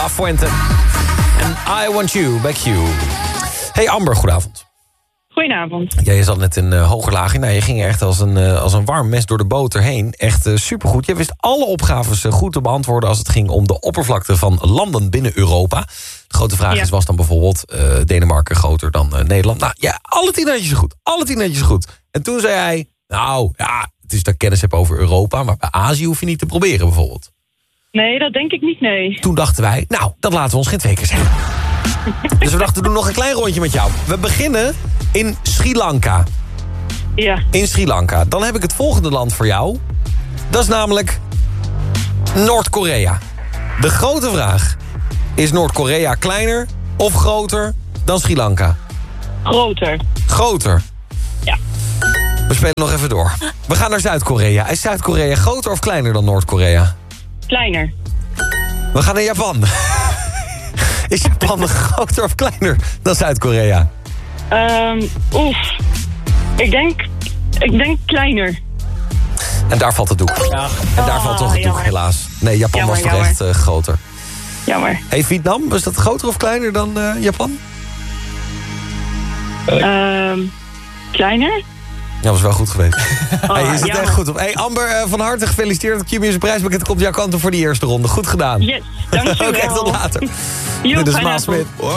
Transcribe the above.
La Fuente. En I Want You, Back You. Hey Amber, goedenavond. Goedenavond. Ja, je zat net in Hogerlaagje. Nou, je ging echt als een warm mes door de boter heen. Echt supergoed. Je wist alle opgaves goed te beantwoorden als het ging om de oppervlakte van landen binnen Europa. De grote vraag is, was dan bijvoorbeeld Denemarken groter dan Nederland? Nou ja, alle 10 netjes goed. Alle 10 netjes goed. En toen zei hij, nou ja, het is dat ik kennis heb over Europa, maar bij Azië hoef je niet te proberen bijvoorbeeld. Nee, dat denk ik niet, nee. Toen dachten wij, nou, dat laten we ons geen 2 keer zeggen. Dus we dachten, we doen nog een klein rondje met jou. We beginnen in Sri Lanka. Ja. In Sri Lanka. Dan heb ik het volgende land voor jou. Dat is namelijk Noord-Korea. De grote vraag. Is Noord-Korea kleiner of groter dan Sri Lanka? Groter. Groter. Ja. We spelen nog even door. We gaan naar Zuid-Korea. Is Zuid-Korea groter of kleiner dan Noord-Korea? Kleiner. We gaan naar Japan. Is Japan groter of kleiner dan Zuid-Korea? Ik denk kleiner. En daar valt het doek. Ja. En daar valt toch het doek, jammer. helaas. Nee, Japan Jammer, was toch echt groter. Jammer. Hey, Vietnam, was dat groter of kleiner dan Japan? Kleiner? Ja, was wel goed geweest. Hey, is het jammer. echt goed op? Hey, Amber, van harte gefeliciteerd. Het Q-Music prijspakket komt jouw kant op voor die eerste ronde. Goed gedaan. Yes, dankjewel. Oké, tot later. Jo, Dit is fijne Maas avond. Smit.